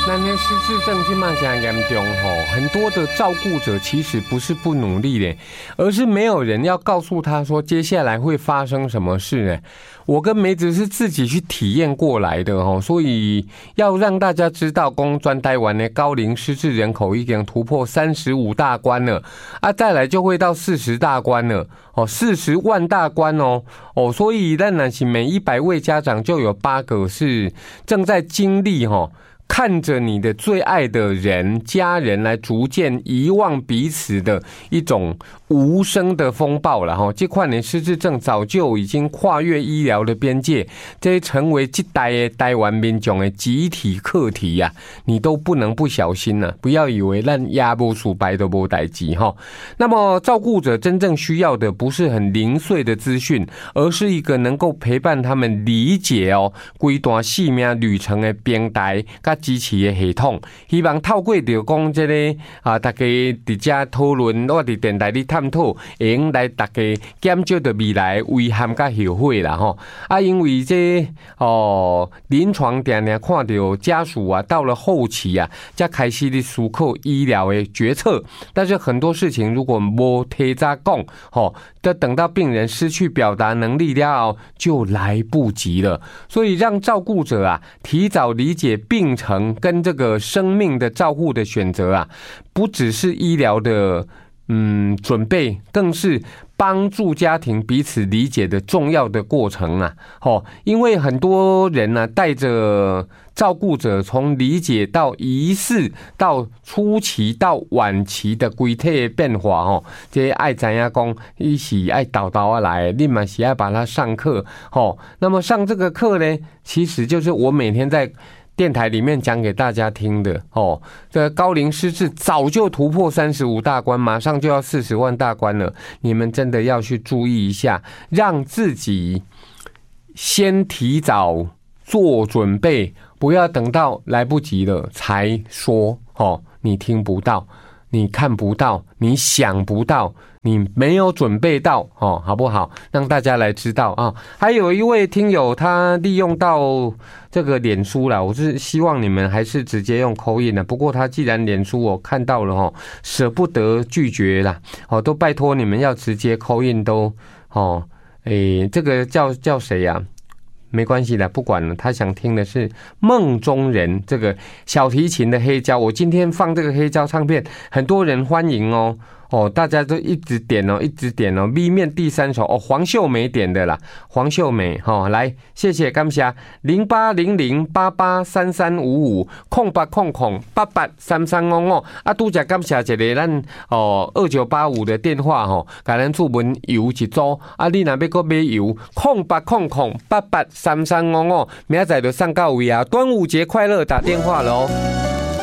那失智症现在很严重很多的照顾者其实不是不努力的，而是没有人要告诉他说接下来会发生什么事呢？我跟梅子是自己去体验过来的所以要让大家知道，全台湾的高龄失智人口已经突破35大关了再来就会到40大关了40万大关所以但是每100位家长就有8个是正在经历看着你的最爱的人、家人来逐渐遗忘彼此的一种无声的风暴了这款的失智症早就已经跨越医疗的边界，这成为这代的台湾民众的集体课题你都不能不小心了，不要以为咱压不输白都没代志那么照顾者真正需要的不是很零碎的资讯，而是一个能够陪伴他们理解整段生命旅程的平台跟支持的系统。希望透过着讲这个大家伫这讨论，我伫电台里探讨，会用来大家减少的未来遗憾甲后悔啦因为这临床常常看到家属到了后期才开始的思考医疗的决策，但是很多事情如果没提早讲就等到病人失去表达能力了就来不及了。所以让照顾者提早理解病程跟这个生命的照护的选择不只是医疗的准备，更是帮助家庭彼此理解的重要的过程因为很多人带着照顾者从理解到仪式到初期到晚期的整体的变化这爱知影讲伊是爱倒来，你嘛是爱把它上课那么上这个课呢，其实就是我每天在电台里面讲给大家听的这个高龄失智早就突破35大关，马上就要40万大关了，你们真的要去注意一下，让自己先提早做准备，不要等到来不及了才说你听不到，你看不到，你想不到，你没有准备到好不好？让大家来知道还有一位听友他利用到这个脸书啦，我是希望你们还是直接用 call in 不过他既然脸书我看到了舍不得拒绝啦都拜托你们要直接 call in 都这个叫谁没关系的，不管了。他想听的是梦中人这个小提琴的黑胶，我今天放这个黑胶唱片，很多人欢迎大家都一直点一直点B 面第3首黄秀梅点的啦，黄秀梅来谢谢感谢0800883355 0800883355拄则感谢一个咱2985的电话甲咱出门油一组你若要搁买油0800883355明仔载就上到位端午节快乐，打电话了